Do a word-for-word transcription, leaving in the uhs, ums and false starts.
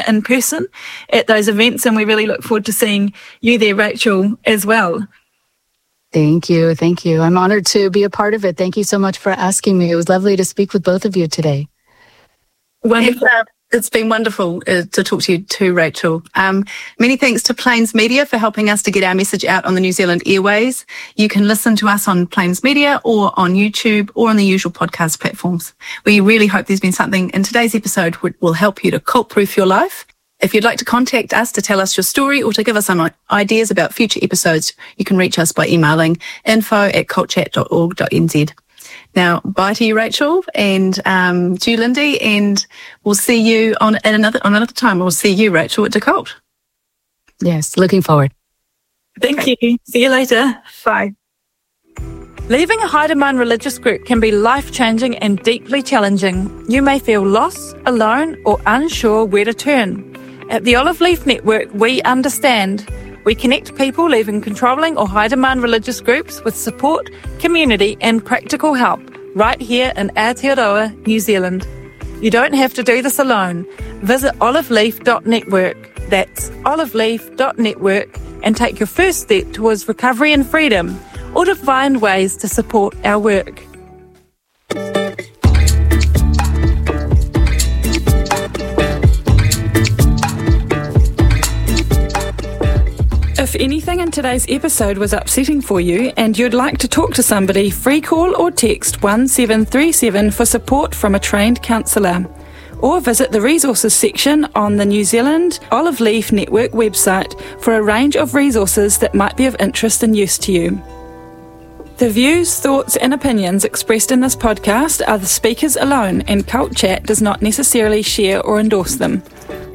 in person at those events, and we really look forward to seeing you there, Rachel, as well. Thank you. Thank you. I'm honored to be a part of it. Thank you so much for asking me. It was lovely to speak with both of you today. Wonderful. It's been wonderful uh, to talk to you too, Rachel. Um, many thanks to Plains Media for helping us to get our message out on the New Zealand airways. You can listen to us on Plains Media or on YouTube or on the usual podcast platforms. We really hope there's been something in today's episode which will help you to cult-proof your life. If you'd like to contact us to tell us your story or to give us some ideas about future episodes, you can reach us by emailing info at cultchat dot org dot n z. Now, bye to you, Rachel, and um, to you, Lindy, and we'll see you on at another on another time. We'll see you, Rachel, at DeCult. Yes, looking forward. Thank you. See you later. Bye. Leaving a high demand religious group can be life-changing and deeply challenging. You may feel lost, alone, or unsure where to turn. At the Olive Leaf Network, we understand. We connect people leaving controlling or high-demand religious groups with support, community and practical help right here in Aotearoa, New Zealand. You don't have to do this alone. Visit olive leaf dot network. That's olive leaf dot network and take your first step towards recovery and freedom, or to find ways to support our work. If anything in today's episode was upsetting for you and you'd like to talk to somebody, free call or text one seven three seven for support from a trained counsellor. Or visit the resources section on the New Zealand Olive Leaf Network website for a range of resources that might be of interest and use to you. The views, thoughts and opinions expressed in this podcast are the speakers alone, and Cult Chat does not necessarily share or endorse them.